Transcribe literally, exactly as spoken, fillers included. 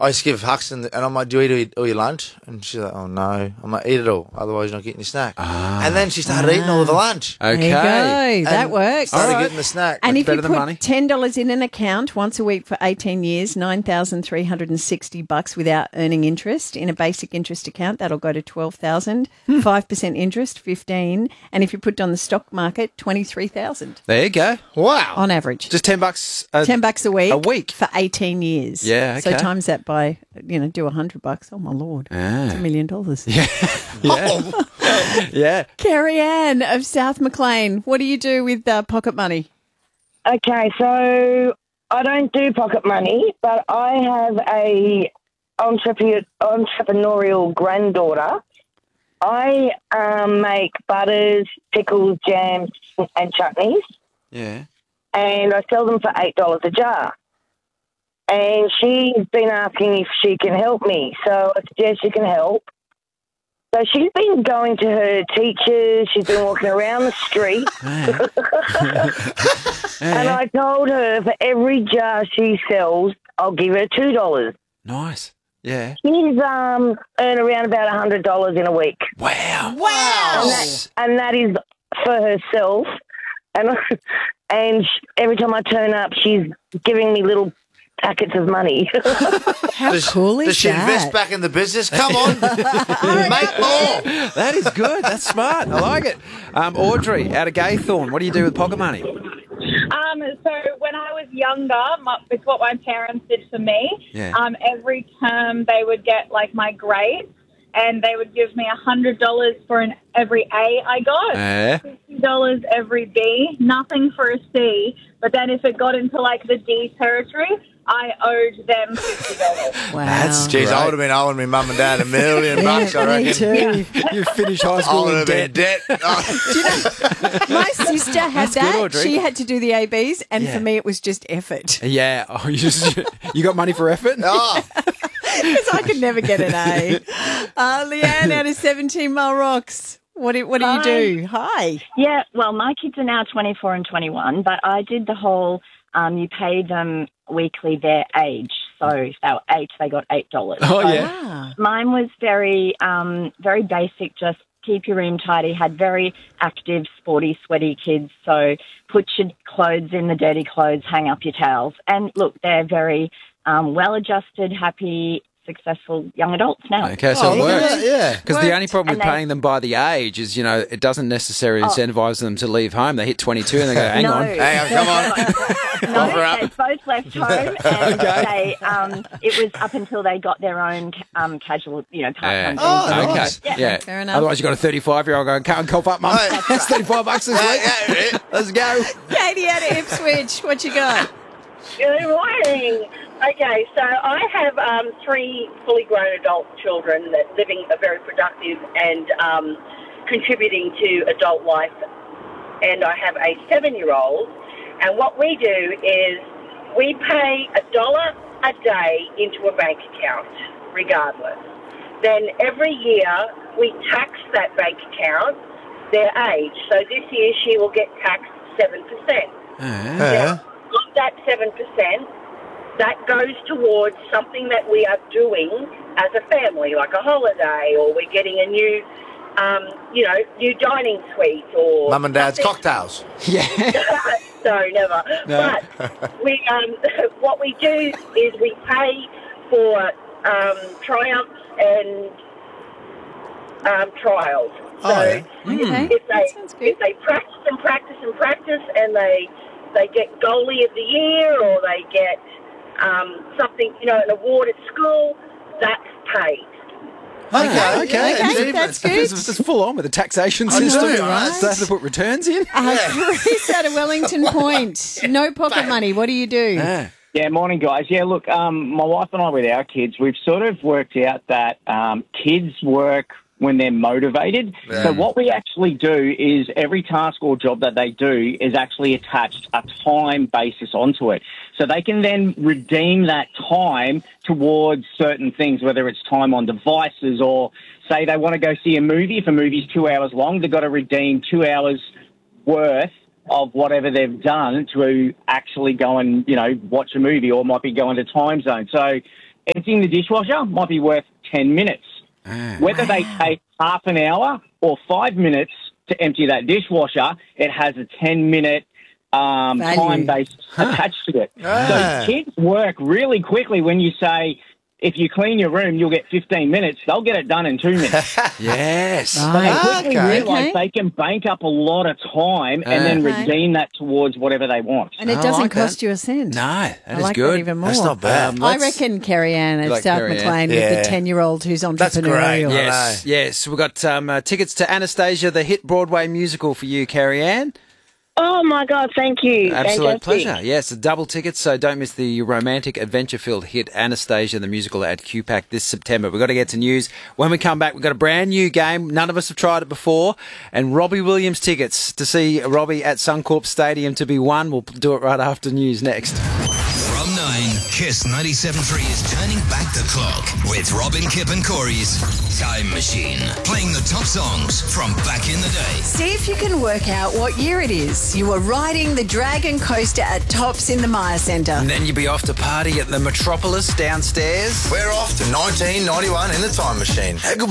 I used to give Huxton, and I'm like, do you eat all your lunch? And she's like, oh, no. I'm like, eat it all, otherwise you're not getting your snack. Ah. And then she started eating all of the lunch. Okay. There you go. That And works. Started All right. getting the snack. And if better you than put money. ten dollars in an account once a week for eighteen years, nine thousand three hundred sixty bucks without earning interest in a basic interest account, that'll go to twelve thousand. Hmm. five percent interest, fifteen. And if you put it on the stock market, twenty-three thousand There you go. Wow. on average. Just ten bucks. A, ten bucks a week. A week. For eighteen years. Yeah, So okay. times that by, you know, do a hundred bucks. Oh, my Lord. Ah. It's a million dollars. Yeah. Yeah. Carrie Ann of South Maclean, what do you do with uh, pocket money? Okay, so I don't do pocket money, but I have a entrepreneur, entrepreneurial granddaughter. I um, make butters, pickles, jams, and chutneys, Yeah. and I sell them for eight dollars a jar. And she's been asking if she can help me, so I suggest she can help. So she's been going to her teachers, she's been walking around the street, and I told her for every jar she sells, I'll give her two dollars. Nice. Yeah. She's um, earned around about one hundred dollars in a week. Wow. Wow. And that, and that is for herself. And, and sh- every time I turn up, she's giving me little packets of money. How Does, cool is does she that? invest back in the business? Come on. Make more. That is good. That's smart. I like it. Um, Audrey, out of Gaythorne, what do you do with pocket money? Um, so when I was younger, my, it's what my parents did for me. Yeah. Um, every term they would get like my grades, and they would give me a hundred dollars for an every A I got, Eh? fifty dollars every B, nothing for a C. But then if it got into like the D territory, I owed them fifty dollars. Wow. That's Jeez, I great. would have been owing my mum and dad a million bucks, I Me reckon. too. You finished high I school would in have been debt. in debt. Oh. My sister had That's good, that. Audrey. She had to do the A Bs, and Yeah. for me, it was just effort. Yeah. Oh, you, just, you got money for effort? Oh. Because I could never get an A. Uh, Leanne out of seventeen Mile Rocks. What do, what do you Hi. do? Hi. Yeah, well, my kids are now twenty-four and twenty-one, but I did the whole, um, you pay them weekly their age. So if they were eight, they got eight dollars. Oh, So yeah. Ah. Mine was very, um, very basic, just keep your room tidy, had very active, sporty, sweaty kids. So put your clothes in the dirty clothes, hang up your towels. And look, they're very um, well-adjusted, happy, successful young adults now. Okay, so Oh, it look at works. that, yeah. Because the only problem with And they- paying them by the age is, you know, it doesn't necessarily incentivise them to leave home. They hit twenty-two and they go, hang no. on. Hang on, come on. No, Offer up. they both left home, and they, um, it was up until they got their own um, casual, you know, Yeah. part-time Oh, job. okay. nice. Yeah. Yeah. Fair enough. Otherwise, you've got a thirty-five-year-old going, can't cough up, mum. Hey. That's thirty-five bucks this Yeah, week. yeah, yeah. Let's go. Katie out of Ipswich. What you got? Good morning. Okay, so I have um, three fully grown adult children that living a very productive and um, contributing to adult life. And I have a seven-year-old. And what we do is we pay a dollar a day into a bank account, regardless. Then every year we tax that bank account, their age. So this year she will get taxed seven percent. Yeah. Of that seven percent, that goes towards something that we are doing as a family, like a holiday, or we're getting a new, um, you know, new dining suite, or Mum and dad's something- cocktails. Yeah. no, never. No. But we, um, what we do is we pay for um, triumphs and um, trials. So Oh, yeah. Okay. if That they sounds good. if they practice and practice and practice, and they they get goalie of the year, or they get um, something, you know, an award at school, that's paid. Okay, Okay, yeah, okay, that's good. It's, it's full on with the taxation I know, system. right? So they have to put returns in. Uh, Chris out of Wellington Point. No pocket money. What do you do? Yeah. Yeah, morning, guys. Yeah, look, um, my wife and I with our kids, we've sort of worked out that um, kids work when they're motivated. Yeah. So what we actually do is every task or job that they do is actually attached a time basis onto it. So they can then redeem that time towards certain things, whether it's time on devices, or say they want to go see a movie. If a movie's two hours long, they've got to redeem two hours worth of whatever they've done to actually go and, you know, watch a movie, or might be going to time zone. So emptying the dishwasher might be worth ten minutes. Ah. Whether they take half an hour or five minutes to empty that dishwasher, it has a ten-minute um, Value. time base attached to it. Ah. So kids work really quickly when you say, if you clean your room, you'll get fifteen minutes. They'll get it done in two minutes. Yes. But they Right. quickly Okay. realise Okay. they can bank up a lot of time and then Okay. redeem that towards whatever they want. And it I doesn't like that. cost you a cent. No, that I is like good. that even more. That's not bad. Um, I let's- reckon Carrie Ann at like South Carrie Ann. McLean with Yeah. the ten-year-old who's entrepreneurial. That's great. I Yes, yes. We've got um, uh, tickets to Anastasia, the hit Broadway musical for you, Carrie Ann. Oh, my God, thank you. Absolute Fantastic. pleasure. Yes, a double ticket, so don't miss the romantic, adventure-filled hit Anastasia, the musical at Q PAC this September. We've got to get to news. When we come back, we've got a brand new game. None of us have tried it before. And Robbie Williams tickets to see Robbie at Suncorp Stadium to be won. We'll do it right after news next. From nine, Kiss ninety-seven point three is turning back the clock with Robin, Kip and Corey's Time Machine. Playing the top songs from back in the day. See if you can work out what year it is. You were riding the Dragon Coaster at Tops in the Maya Centre. And then you'd be off to party at the Metropolis downstairs. We're off to nineteen ninety-one in the time machine. How good